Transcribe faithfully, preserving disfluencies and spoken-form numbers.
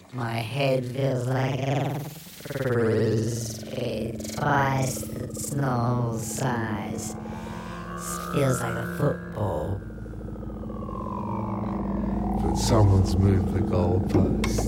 My head feels like a frisbee, twice its normal size. Feels like a football. But someone's moved the goalpost.